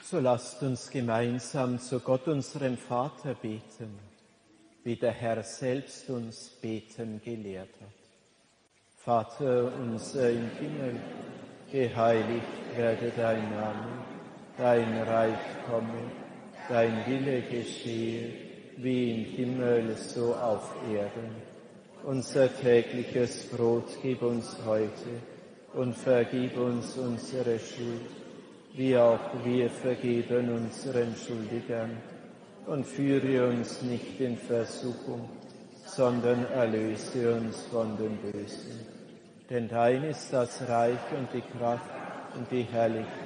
So lasst uns gemeinsam zu Gott, unserem Vater, beten, wie der Herr selbst uns beten gelehrt hat. Vater unser im Himmel, geheiligt werde dein Name, dein Reich komme, dein Wille geschehe, wie im Himmel so auf Erden. Unser tägliches Brot gib uns heute und vergib uns unsere Schuld, wie auch wir vergeben unseren Schuldigern. Und führe uns nicht in Versuchung, sondern erlöse uns von dem Bösen. Denn dein ist das Reich und die Kraft und die Herrlichkeit